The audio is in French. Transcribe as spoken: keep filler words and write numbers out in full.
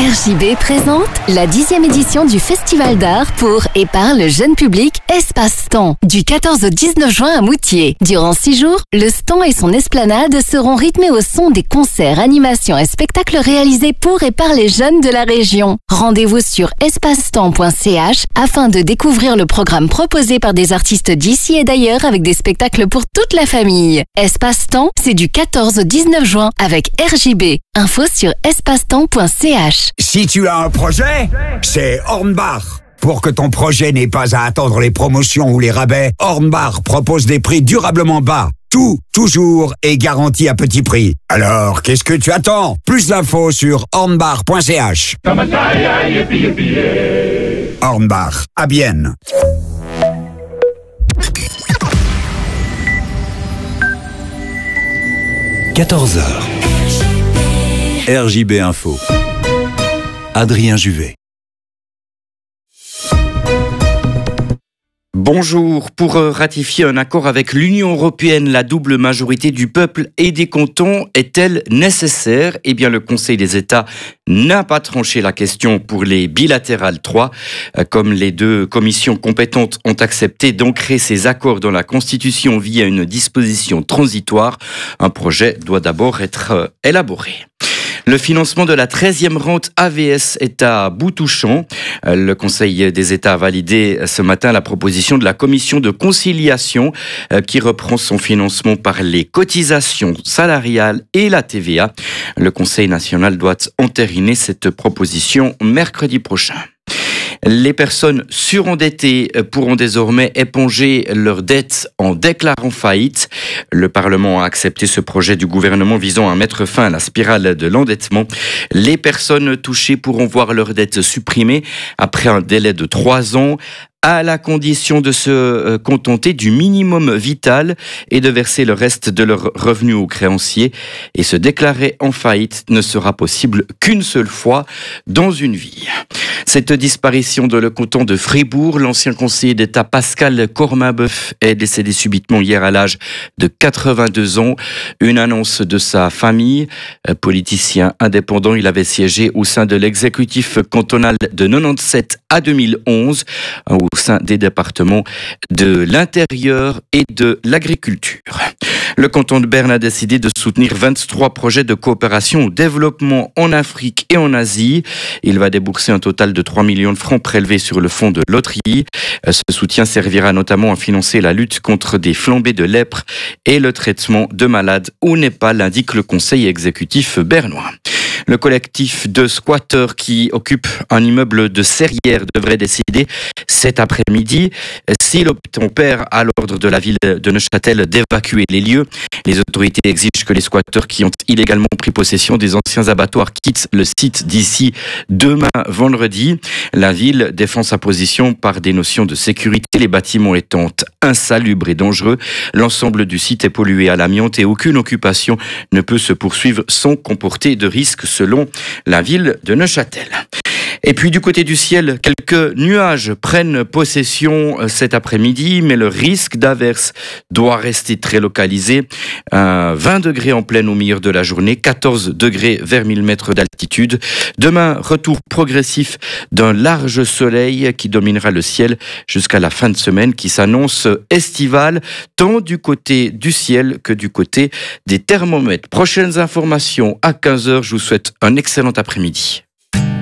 R J B présente la dixième édition du Festival d'art pour et par le jeune public Espace-Temps, du quatorze au dix-neuf juin à Moutier. Durant six jours, le stand et son esplanade seront rythmés au son des concerts, animations et spectacles réalisés pour et par les jeunes de la région. Rendez-vous sur espace temps point c h afin de découvrir le programme proposé par des artistes d'ici et d'ailleurs avec des spectacles pour toute la famille. Espace-Temps, c'est du quatorze au dix-neuf juin avec R J B. Info sur espace temps point c h. Si tu as un projet, c'est Hornbach. Pour que ton projet n'ait pas à attendre les promotions ou les rabais, Hornbach propose des prix durablement bas. Tout, toujours, est garanti à petit prix. Alors, qu'est-ce que tu attends? Plus d'infos sur hornbach point c h. Hornbach, à Bienne. quatorze heures. R J B Info. Adrien Juvet. Bonjour. Pour ratifier un accord avec l'Union européenne, la double majorité du peuple et des cantons est-elle nécessaire? Eh bien, le Conseil des États n'a pas tranché la question pour les bilatérales trois. Comme les deux commissions compétentes ont accepté d'ancrer ces accords dans la Constitution via une disposition transitoire, un projet doit d'abord être élaboré. Le financement de la treizième rente A V S est à bout touchant. Le Conseil des États a validé ce matin la proposition de la Commission de conciliation qui reprend son financement par les cotisations salariales et la T V A. Le Conseil national doit entériner cette proposition mercredi prochain. Les personnes surendettées pourront désormais éponger leurs dettes en déclarant faillite. Le Parlement a accepté ce projet du gouvernement visant à mettre fin à la spirale de l'endettement. Les personnes touchées pourront voir leurs dettes supprimées après un délai de trois ans, à la condition de se contenter du minimum vital et de verser le reste de leurs revenus aux créanciers. Et se déclarer en faillite ne sera possible qu'une seule fois dans une vie. Cette disparition de le canton de Fribourg, l'ancien conseiller d'État Pascal Corminboeuf est décédé subitement hier à l'âge de quatre-vingt-deux ans. Une annonce de sa famille. Politicien indépendant, il avait siégé au sein de l'exécutif cantonal de quatre-vingt-dix-sept à deux mille onze, au sein des départements de l'intérieur et de l'agriculture. Le canton de Berne a décidé de soutenir vingt-trois projets de coopération au développement en Afrique et en Asie. Il va débourser un total de trois millions de francs prélevés sur le fonds de loterie. Ce soutien servira notamment à financer la lutte contre des flambées de lèpre et le traitement de malades au Népal, indique le conseil exécutif bernois. Le collectif de squatteurs qui occupe un immeuble de Serrières devrait décider cet après-midi s'il obtempère à l'ordre de la ville de Neuchâtel d'évacuer les lieux. Les autorités exigent que les squatteurs qui ont illégalement pris possession des anciens abattoirs quittent le site d'ici demain vendredi. La ville défend sa position par des notions de sécurité, les bâtiments étant insalubres et dangereux. L'ensemble du site est pollué à l'amiante et aucune occupation ne peut se poursuivre sans comporter de risques, selon la ville de Neuchâtel. Et puis du côté du ciel, quelques nuages prennent possession cet après-midi, mais le risque d'averse doit rester très localisé. Euh, vingt degrés en pleine au milieu de la journée, quatorze degrés vers mille mètres d'altitude. Demain, retour progressif d'un large soleil qui dominera le ciel jusqu'à la fin de semaine qui s'annonce estivale, tant du côté du ciel que du côté des thermomètres. Prochaines informations à quinze heures, je vous souhaite un excellent après-midi.